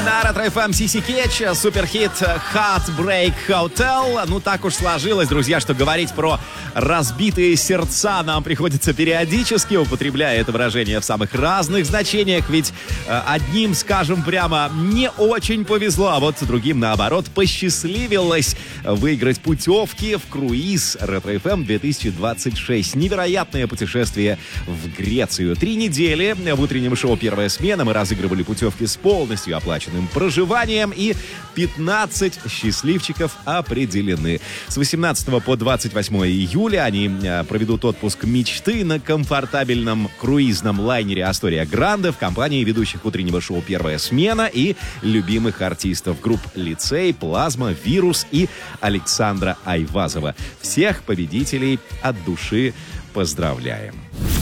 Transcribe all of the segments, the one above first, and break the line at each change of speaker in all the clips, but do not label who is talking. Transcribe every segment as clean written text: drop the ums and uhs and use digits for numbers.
На Ретро-ФМ Сиси Кетч, суперхит Heartbreak Hotel. Ну, так уж сложилось, друзья, что говорить про разбитые сердца нам приходится периодически, употребляя это выражение в самых разных значениях. Ведь одним, скажем прямо, не очень повезло, а вот другим, наоборот, посчастливилось выиграть путевки в круиз Ретро-ФМ 2026. Невероятное путешествие в Грецию. 3 недели в утреннем шоу «Первая смена» мы разыгрывали путевки с полностью оплаченным проживанием, и 15 счастливчиков определены. С 18 по 28 июля они проведут отпуск мечты на комфортабельном круизном лайнере «Астория Гранде» в компании ведущих утреннего шоу «Первая смена» и любимых артистов групп «Лицей», «Плазма», «Вирус» и Александра Айвазова. Всех победителей от души поздравляем.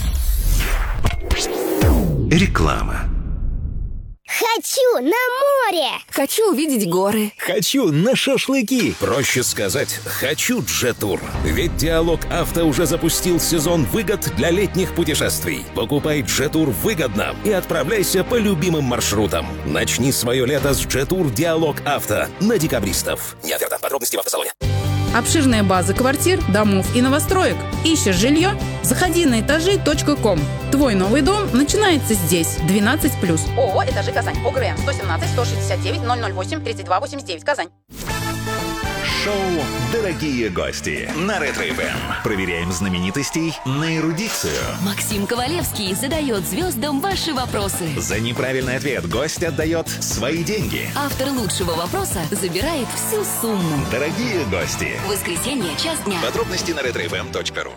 Реклама.
Хочу на море!
Хочу увидеть горы.
Хочу на шашлыки.
Проще сказать, хочу Джетур. Ведь Диалог Авто уже запустил сезон выгод для летних путешествий. Покупай Джетур выгодно и отправляйся по любимым маршрутам. Начни свое лето с Джетур Диалог Авто на декабристов. Не оферта. Подробности в автосалоне.
Обширная база квартир, домов и новостроек. Ищешь жилье? Заходи на этажи.ком. Твой новый дом начинается здесь. 12+.
ООО «Этажи Казань». ОГРН 117-169-008-3289. Казань.
Шоу «Дорогие гости» на Ретро-ФМ. Проверяем знаменитостей на эрудицию.
Максим Ковалевский задает звездам ваши вопросы.
За неправильный ответ гость отдает свои деньги.
Автор лучшего вопроса забирает всю сумму.
Дорогие гости.
Воскресенье, час дня.
Подробности на retrofm.ru.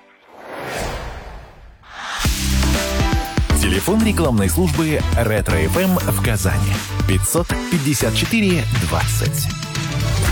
Телефон рекламной службы «Ретро-ФМ» в Казани. 554 20.